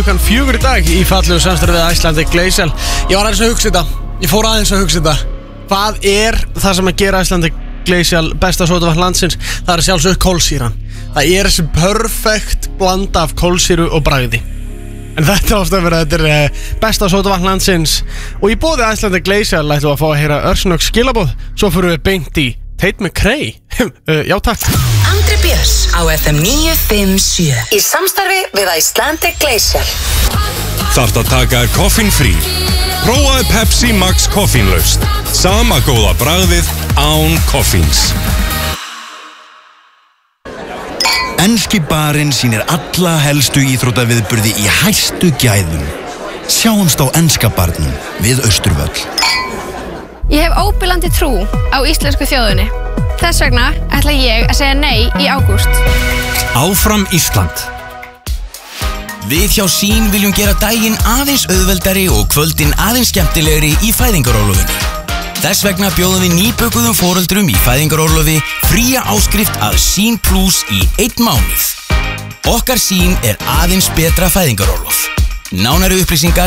klukkan 4 í dag í fallegu samstarfi við Icelandic Glacial. Ég var aðeins að hugsa þetta. Ég fór aðeins að hugsa þetta. Hvað það sem að gera Icelandic Glacial besta sódavatn landsins? Það sjálfsögðu kólsýran. Það þessi perfect blanda af kólsýru og bragði. En þetta ástæður að þetta besta sódavatn landsins. Og í boði Icelandic Glacial ætlum við að fá að heyra örsnögg skilaboð. Svo fyrir við beint í Tate McRae. Já, takk. Andri Björns á FM 957 í samstarfi við Icelandic Glacial. Þarft að taka koffín frí. Prófaðu Pepsi Max koffínlaust. Sama góða bragðið án koffíns. Enski barinn sýnir alla helstu íþróttaviðburði í hæstu gæðum. Sjáumst á enska barnum við Austurvöll. Ég hef óbilandi trú á íslensku þjóðinni. Þess vegna ætla ég að segja nei í ágúst. Áfram Ísland. Við hjá Sín viljum gera daginn aðeins auðveldari og kvöldin aðeins skemmtilegri í fæðingarorlofinu. Þess vegna bjóðum við nýbökuðum foreldrum í fæðingarorlofi fría áskrift að Sín Plus í 1 mánuð. Okkar Sín aðeins betra fæðingarorlof. Nánari upplýsingar